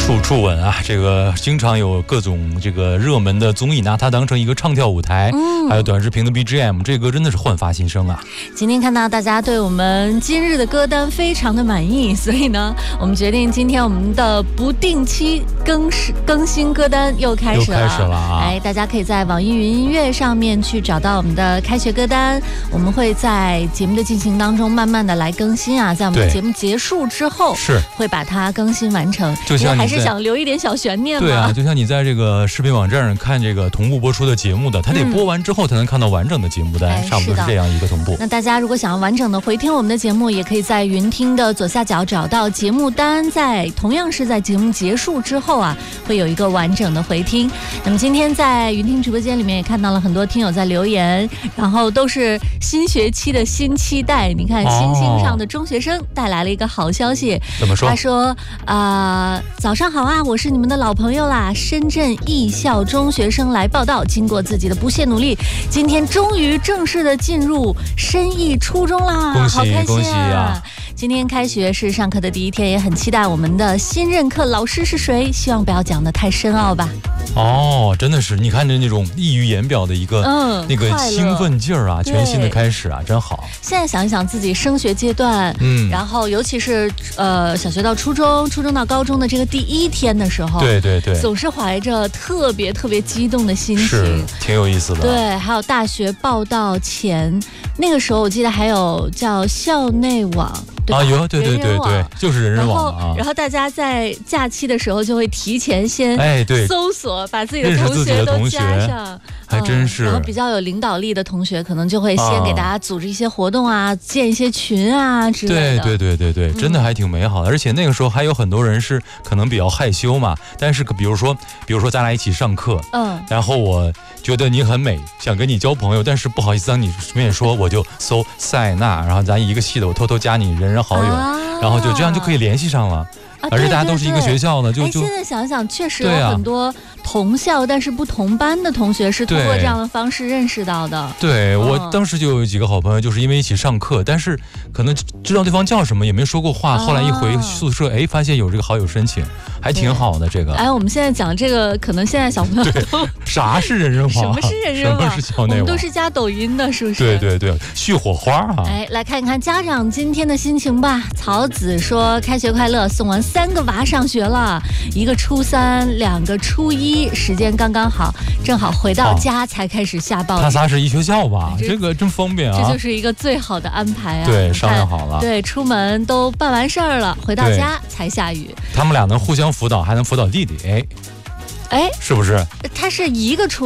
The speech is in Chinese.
初吻啊，这个经常有各种这个热门的综艺拿它当成一个唱跳舞台，还有短视频的 BGM， 这歌真的是焕发新生啊。 今天看到大家对我们今日的歌单非常的满意，所以呢，我们决定今天我们的不定期更新歌单又开始了啊！哎，大家可以在网易云音乐上面去找到我们的开学歌单，我们会在节目的进行当中慢慢的来更新啊，在我们节目结束之后是会把它更新完成， 就像还是想留一点小悬念嘛。 对啊，就像你在这个视频网站上看这个同步播出的节目的，它得播完之后才能看到完整的节目单，差不多是这样一个同步。 那大家如果想要完整的回听我们的节目，也可以在云听的左下角找到节目单，同样是在节目结束之后啊，会有一个完整的回听。那么今天在云听直播间里面也看到了很多听友在留言，然后都是新学期的新期待。你看星星上的中学生带来了一个好消息， 怎么说？ 他说早上好啊，我是你们的老朋友啦，深圳艺校中学生来报道，经过自己的不懈努力，今天终于正式的进入深艺初中啦，好开心啊！今天开学是上课的第一天，也很期待我们的新任课老师是谁，希望不要讲得太深奥吧。 哦，真的是，你看着那种溢于言表的一个那个兴奋劲儿啊，全新的开始啊，真好。 现在想一想自己升学阶段，然后尤其是小学到初中，初中到高中的这个第一天的时候， 对， 总是怀着特别激动的心情， 是挺有意思的。 对，还有大学报到前那个时候，我记得还有叫校内网。 啊，有，对，就是人人网啊。 然后大家在假期的时候就会提前先搜索，把自己的同学都加上， 还真是。 然后比较有领导力的同学，可能就会先给大家组织一些活动啊，建一些群啊之类的。 对，真的还挺美好的。而且那个时候还有很多人是可能比较害羞嘛，但是比如说咱俩一起上课，然后我觉得你很美，想跟你交朋友，但是不好意思当你顺便说，我就搜塞纳，然后咱一个系的，我偷偷加你人好友，然后就这样就可以联系上了。而且大家都是一个学校的，就现在想想，确实有很多同校但是不同班的同学是通过这样的方式认识到的。 对，我当时就有几个好朋友，就是因为一起上课，但是可能知道对方叫什么，也没说过话。后来一回宿舍，发现有这个好友申请，还挺好的。这个， 我们现在讲这个，可能现在小朋友啥是人人网？ 什么是人人网？ 什么是校内网？ 我们都是加抖音的，是不是？ 对，续火花啊！ 来看看家长今天的心情吧。曹子说：“开学快乐，送完3个娃上学了，一个初3，2个初1，时间刚刚好，正好回到家才开始下暴雨。他仨是一学校吧？这个真方便啊！ 这就是一个最好的安排啊！ 对，商量好了。 对，出门都办完事儿了，回到家才下雨。 他们俩能互相辅导，还能辅导弟弟，是不是？ 他是一个初